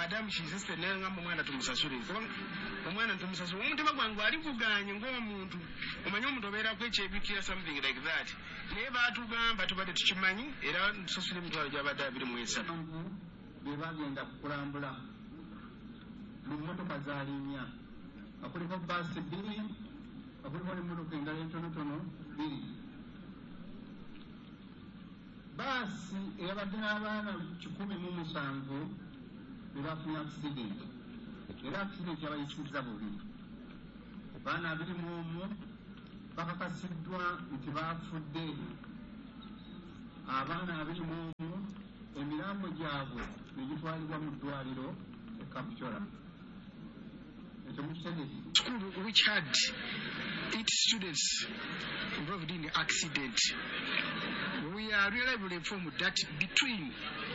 Madam she sister ngamba mwana tumusasule kuba omwana tumusasule omutima gwangu ali kuganye ng'omuntu omanyi omuntu obeera kwechebikira something like that naye baatugamba tubadde tukimanyi era tusasule emitwalo gy'abadde 23 be bagenda kukulambula mu mmotoka za linnya akuliko baasi 2 akuliko n'emmotoka endala entonotono 2 baasi eyabadde n'abaana 107 bebafunye accident era accident yabayisiriza bubi baana 21 bakakasiddwa nti baafudde abaana 21 emirambo gyabwe negitwalibwa mu ddwaliro e Kapchora. School which had 8 students involved in the accident. We are reliably informed that between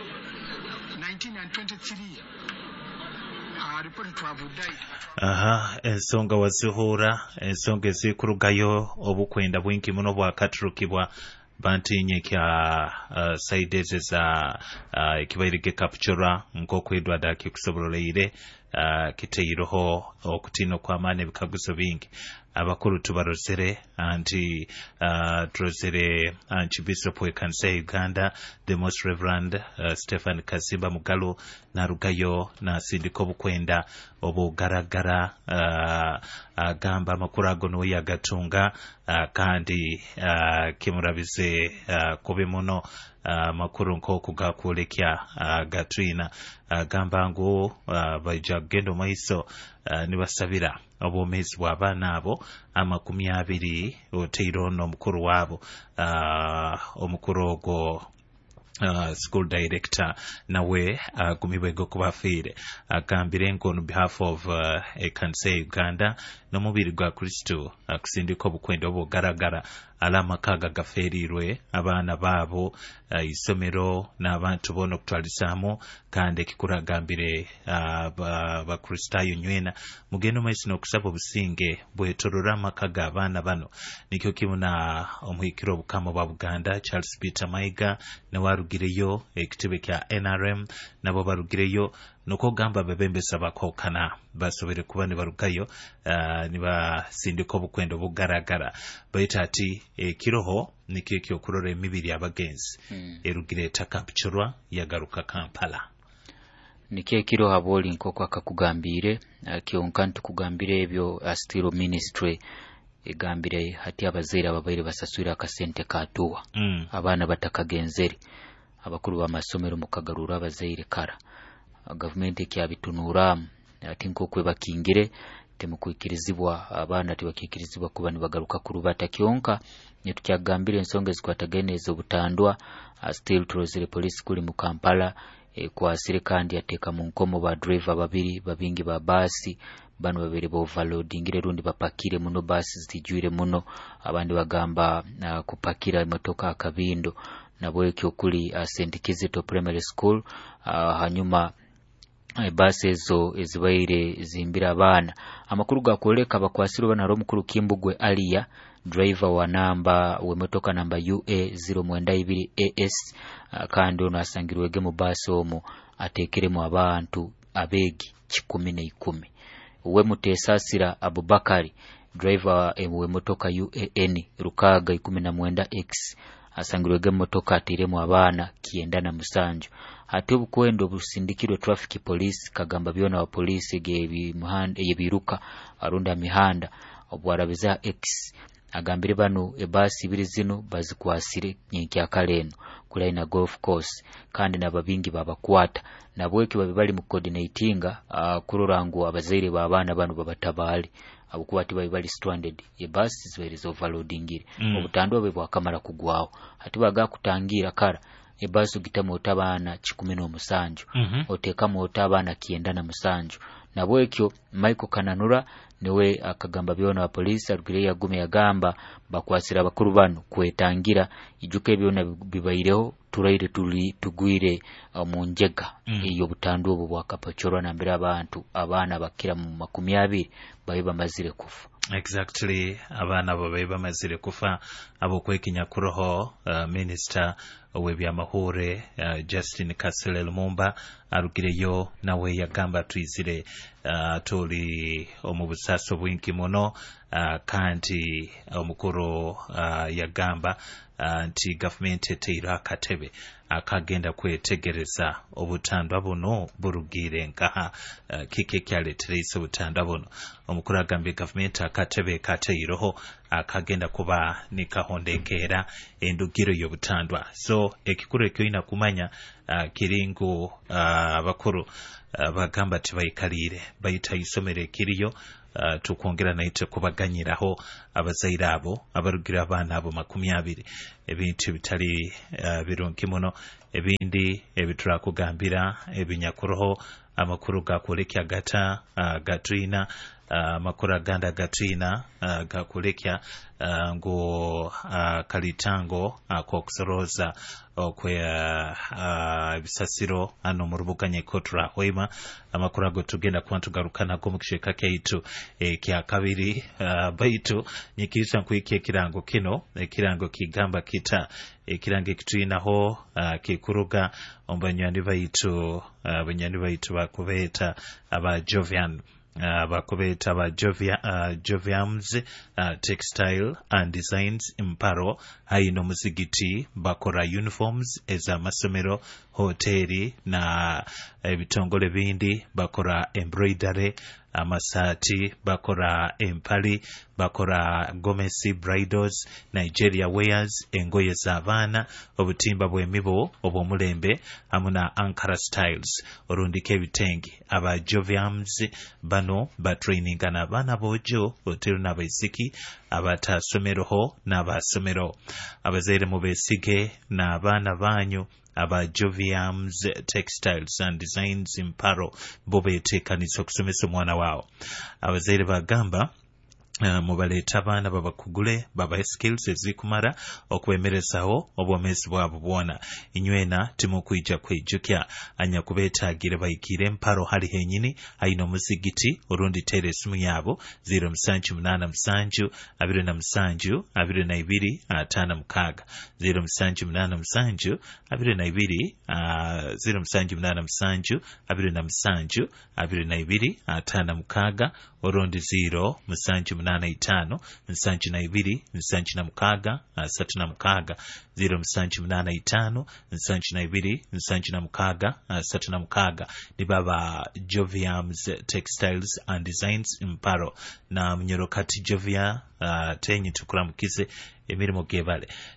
19 and 23 are reported to have died. Ensonga wazihura ensonga ezikurugayo obukwenda bwingi muno bwakaturukibwa bantinye kya side za kibairige Kapchora nkokwedwa daki kusobololeire kiteiroho okutino kwa mane bikaguzo bingi abakuru tubarozere anti trozere Archbishop w'Ekkanisa Uganda the Most Reverend Stephen Kasimba Mugalu narugayo nasindika obukwenda obugaragara agamba amakuru ago no yagatunga kandi kimurabize kubi muno makuru nko gakulekya gatwina agamba ngo bajja gendo maiso nibasabira obwomezi bw'abaana abo 20 oteiro n'omukuru wabo omukuru ogwo school director nawe gumibwego kubafire agambire ngo on behalf of Ekkanisa Uganda n'omubiri gwa Kristo akusindika obukwenda obugaragara alama kaga gaferirwe abaana baabo isomero n'abantu bono kutwalisamu kandi kikuragambire bakristayo nywena mugendo maisi n'okusaba obusinge bwetorora amakaga abaana bano nikyo kimuna omuhikiro obukama bwa Buganda Charles Peter Mayiga newarugireyo ekitebe kya NRM nabo barugireyo nuko gamba bebembesa bakokana basobere kuba ne barugayo nibasindika obukwenda obugaragara baita ati kiroho nikyo okurora emibiri abagenzi erugire Kapchorwa yagaruka Kampala nikyo kiroho aboli nkoko akakugambire kyonka ntukugambire ebyo Astiro Ministry egambire hati abazaire ababaire basasura akasente katuwa abaana batakagenzeri abakuru b'amasomero mukagarura abazaire kara government ekyabitunura ati nkokwe bakingire temukwikirizibwa abaana tibakikirizibwa kuba nibagaruka kurubata kyonka netukyagambira ensonga ezikwatageneza obutandwa still trozere police kuli mu Kampala kwasire kandi yateka mu nkomo ba driver babingi ba basi bano babere ba overloading rundi bapakire muno basi zitijwire muno abandi bagamba kupakira imotoka akabindo nabo ekyo kuli St. Kizito Primary School hanyuma basi ezo ezibaire zimbira abana amakuru gakoleka bakwasiro bana ro mukuru Kimbugwe Aliya driver wa namba wemotoka namba UA092 AS kandi ono asangirwege mu basi omo atekeremu abantu abegi 10 we mutesasira Abubakari driver wemotoka UAN Rukaga 19X asangirwege motoka atiremu abana 9 ate obukwendo busindikirwe traffic police kagamba byona wa police yebiruka arunda mihanda obwarabiza X agambire bano ebasi 2 zino bazikwasire nyenki akaleno kulaina golf course kandi nababingi babakwata nabweki babali mu coordinatinga kurorangu abazaire babana bano babatabali abukwati bali stranded ebasi zibere overloading obutandwa bwe bwakamara kugwawo ati baga kutangira kara ebasi gitamo otabana 17 otekamu otabana 9 nabwekyo Michael Kananura niwe akagamba byona wa police arugire yagume yagamba bakwasira abakuru bano kwetangira ijuke byona bibaireho turaire tugwire mu njega iyo butandwa bwo bwakapachorwa nambira abantu abana bakira mu 20 bayi bamazire kufa Exactly. Abaana bo bamazire kufa ab'okwekinya ku roho. Minisita ow'ebyamahuure Justin Kasile Lumumba arugireyo nawe yagamba tuyizire tuli omu busaso bwingi muno kandi omukuru yagamba nti gavumenti eteire akatebe akagenda kwetegereza obutandwa buno burugire nkaha kiki ekyaleetereza obutandwa buno. Omukuru agambye gavumenti akatebe kateireho akagenda kuba nikahondekeera endugiro y'obutandwa. So ekikuru ekyoyina kumanya kiringu abakuru bagamba tibayikalire bayita isomero ekiriyo tukwongera naite kubaganyiraho abazaire abo abarugira abaana abo 20 ebintu bitali birungi muno. Ebindi ebitula kugambira ebinyakuroho amakuru gakulekya gata gatwina amakuru aganda gatwina gakulekya ngo kalitango akokusoroza okwe bisasiro ano mu rubuganye kotra hoima. Amakuru ago tugenda kwantugarukana go mu kisheka kyaitu kya kabiri baitu nyikisa nkwike kirango kino ekirango kigamba kita ekirango kitwinaho kikuruga ombanyani baitu abanyani baitu bakubeta aba Jovian bakubeta aba Joviams Textile and Designs Imparo haino muzigiti bakora uniforms eza masomero hoteli na ebitongole bindi bakora embroidery amasati bakora empali bakora gomesi bridals Nigeria wears engoye z'abaana obutimba bw'emibo obw'omulembe hamuna Ankara styles orundika ebitengi aba Joviams bano batraininga n'abaana bojo hoteli n'abaisiki abatasomeroho n'abasomero abazaire mu besige n'abaana banyu aba Joviams Textiles and Designs Imparo bobetekanisa okusomesa omwana wao. Abazaire bagamba mubaleta abaana babakugule baba skills ezikumara okwemerezaho obwomezi bwabo bwona. Inywena timukwija kwijukya anya kubetagire bayikire Mparo hali henyini ayino muzigiti orundi tere simu yabo 0787 27 22 56 0787 22 0787 27 22 56 orundi 0 75 72 36 075 72 36 ni baba Joviams Textiles and Designs Imparo na mnyorokati Jovia tenyi tukuramukize emirimo gebale